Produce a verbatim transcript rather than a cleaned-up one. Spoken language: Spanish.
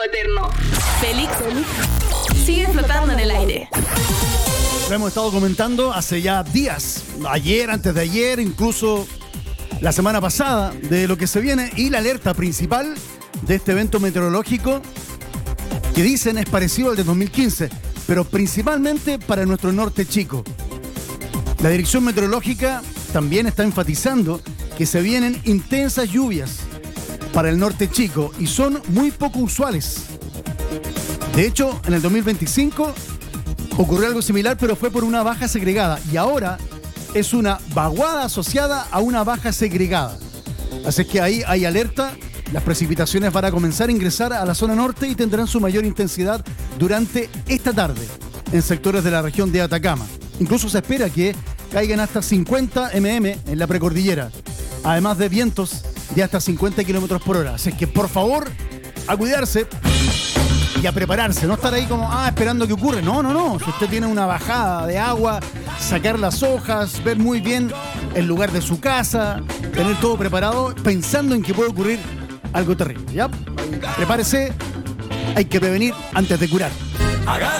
eterno. Félix sigue flotando en el aire. Lo hemos estado comentando hace ya días, ayer, antes de ayer, incluso la semana pasada, de lo que se viene, y la alerta principal de este evento meteorológico que dicen es parecido al de dos mil quince, pero principalmente para nuestro norte chico. La Dirección Meteorológica también está enfatizando que se vienen intensas lluvias para el norte chico y son muy poco usuales. De hecho, en el dos mil veinticinco ocurrió algo similar, pero fue por una baja segregada, y ahora es una vaguada asociada a una baja segregada. Así que ahí hay alerta. Las precipitaciones van a comenzar a ingresar a la zona norte y tendrán su mayor intensidad durante esta tarde en sectores de la región de Atacama. Incluso se espera que caigan hasta cincuenta milímetros en la precordillera, además de vientos de hasta cincuenta kilómetros por hora. Así que, por favor, a cuidarse y a prepararse, no estar ahí como, ah, esperando que ocurra. No, no, no. Si usted tiene una bajada de agua, sacar las hojas, ver muy bien el lugar de su casa, tener todo preparado, pensando en que puede ocurrir algo terrible, ¿ya? Prepárese, hay que prevenir antes de curar. Agarra